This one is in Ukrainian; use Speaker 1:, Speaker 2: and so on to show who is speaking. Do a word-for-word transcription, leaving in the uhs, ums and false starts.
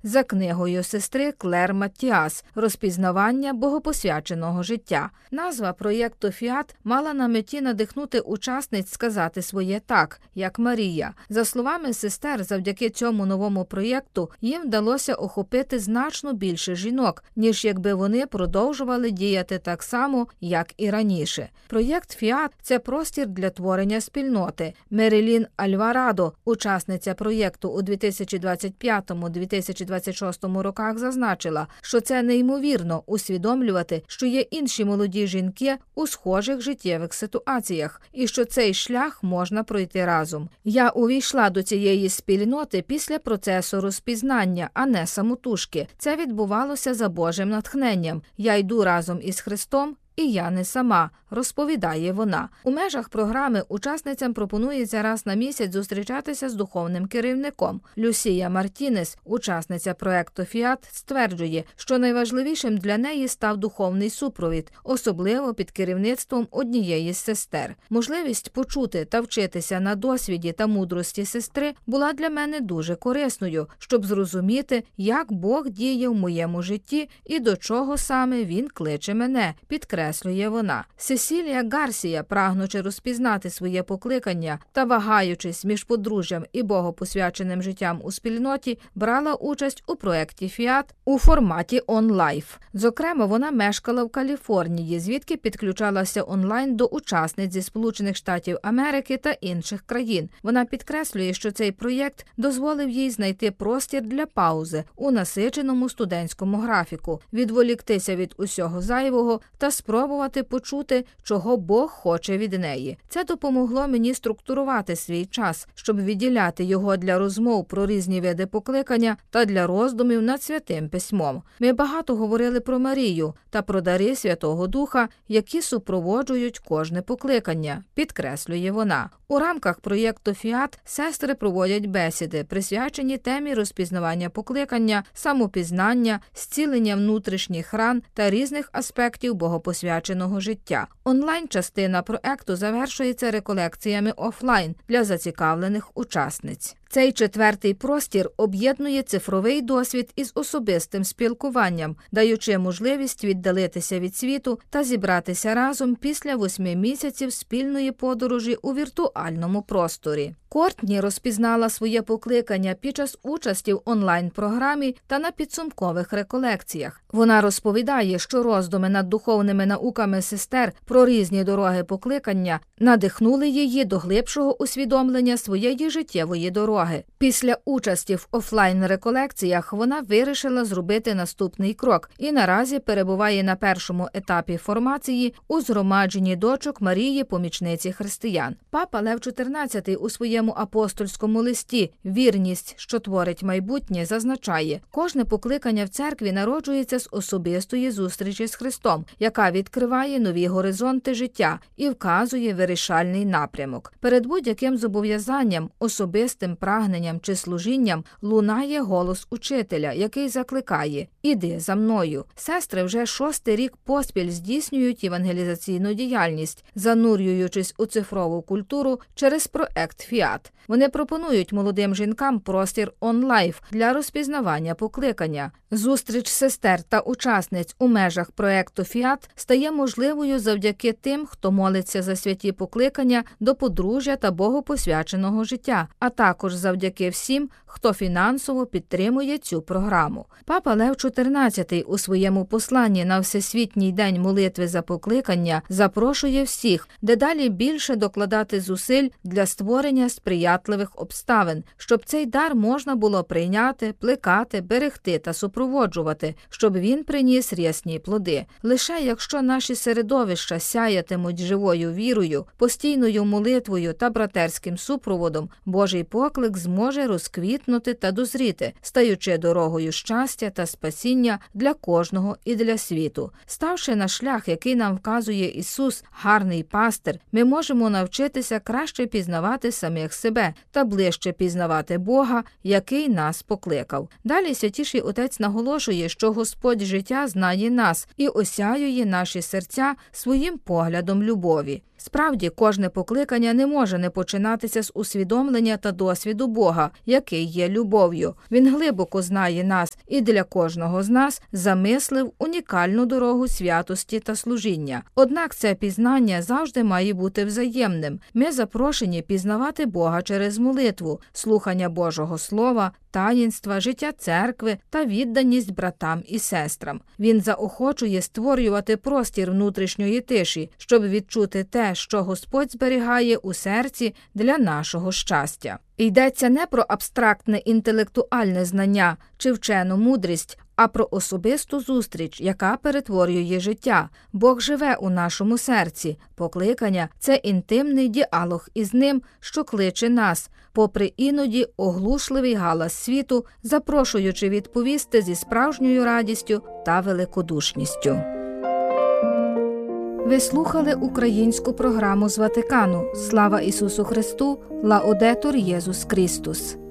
Speaker 1: за книгою сестри Клер Маттіас «Розпізнавання богопосвяченого життя». Назва проєкту «Фіат» мала на меті надихнути учасниць сказати своє «так», як Марія. За словами сестер, завдяки цьому новому проєкту їм вдалося охопити значно більше жінок, ніж якби вони продовжували діяти так само, як і раніше. Проєкт «Фіат» – це простір для творення спільноти. Мерілін Альварадо, учасниця проєкту у дві тисячі двадцять п'ятому - дві тисячі двадцять шостому роках, зазначила, що це неймовірно усвідомлювати, що є інші молоді жінки у схожих життєвих ситуаціях, і що цей шлях можна пройти разом. «Я увійшла до цієї спільноти після процесу розпізнання, а не самотужки. Це відбувалося за Божим натхненням. Я йду разом із Христом, і я не сама», – розповідає вона. У межах програми учасницям пропонується раз на місяць зустрічатися з духовним керівником. Люсія Мартінес, учасниця проєкту «Фіат», стверджує, що найважливішим для неї став духовний супровід, особливо під керівництвом однієї з сестер. Можливість почути та вчитися на досвіді та мудрості сестри була для мене дуже корисною, щоб зрозуміти, як Бог діє в моєму житті і до чого саме Він кличе мене, підкреслює вона. Сесілія Гарсія, прагнучи розпізнати своє покликання та вагаючись між подружжям і богопосвяченим життям у спільноті, брала участь у проєкті «Фіат» у форматі онлайф. Зокрема, вона мешкала в Каліфорнії, звідки підключалася онлайн до учасниць зі Сполучених Штатів Америки та інших країн. Вона підкреслює, що цей проєкт дозволив їй знайти простір для паузи у насиченому студентському графіку, відволіктися від усього зайвого та спробувати почути, чого Бог хоче від неї. Це допомогло мені структурувати свій час, щоб відділяти його для розмов про різні види покликання та для роздумів над Святим Письмом. Ми багато говорили про Марію та про дари Святого Духа, які супроводжують кожне покликання, підкреслює вона. У рамках проєкту «Фіат» сестри проводять бесіди, присвячені темі розпізнавання покликання, самопізнання, зцілення внутрішніх ран та різних аспектів богопосвяченого життя. Онлайн-частина проєкту завершується реколекціями офлайн для зацікавлених учасниць. Цей четвертий простір об'єднує цифровий досвід із особистим спілкуванням, даючи можливість віддалитися від світу та зібратися разом після восьми місяців спільної подорожі у віртуальному просторі. Кортні розпізнала своє покликання під час участі в онлайн-програмі та на підсумкових реколекціях. Вона розповідає, що роздуми над духовними науками сестер про різні дороги покликання надихнули її до глибшого усвідомлення своєї життєвої дороги. Після участі в офлайн-реколекціях вона вирішила зробити наступний крок і наразі перебуває на першому етапі формації у згромадженні дочок Марії, помічниці християн. Папа Лев чотирнадцятий у своєму апостольському листі «Вірність, що творить майбутнє» зазначає, кожне покликання в церкві народжується з особистої зустрічі з Христом, яка відкриває нові горизонти життя і вказує вирішальний напрямок. Перед будь-яким зобов'язанням, особистим прагненням чи служінням лунає голос учителя, який закликає «Іди за мною». Сестри вже шостий рік поспіль здійснюють євангелізаційну діяльність, занурюючись у цифрову культуру через проект «Фіат». Вони пропонують молодим жінкам простір онлайф для розпізнавання покликання. Зустріч сестер та учасниць у межах проекту «Фіат» стає можливою завдяки тим, хто молиться за святі покликання до подружжя та богопосвяченого життя, а також завдяки всім, хто фінансово підтримує цю програму. Папа Лев чотирнадцятий у своєму посланні на Всесвітній день молитви за покликання запрошує всіх дедалі більше докладати зусиль для створення сприятливих обставин, щоб цей дар можна було прийняти, плекати, берегти та супроводжувати, щоб він приніс рясні плоди. Лише якщо наші середовища сяятимуть живою вірою, постійною молитвою та братерським супроводом, Божий поклик зможе розквітнути та дозріти, стаючи дорогою щастя та спасіння для кожного і для світу. Ставши на шлях, який нам вказує Ісус, гарний пастир, ми можемо навчитися краще пізнавати самих себе та ближче пізнавати Бога, який нас покликав. Далі Святіший Отець наголошує, що Господь життя знає нас і осяює наші серця своїм поглядом любові. Справді, кожне покликання не може не починатися з усвідомлення та досвіду досвіду Бога, який є любов'ю. Він глибоко знає нас і для кожного з нас замислив унікальну дорогу святості та служіння. Однак це пізнання завжди має бути взаємним. Ми запрошені пізнавати Бога через молитву, слухання Божого Слова, таїнства, життя церкви та відданість братам і сестрам. Він заохочує створювати простір внутрішньої тиші, щоб відчути те, що Господь зберігає у серці для нашого щастя. Йдеться не про абстрактне інтелектуальне знання чи вчену мудрість, а про особисту зустріч, яка перетворює життя. Бог живе у нашому серці. Покликання – це інтимний діалог із Ним, що кличе нас, попри іноді оглушливий галас світу, запрошуючи відповісти зі справжньою радістю та великодушністю. Ви слухали українську програму з Ватикану. Слава Ісусу Христу! Лаудетур Єсус Христос!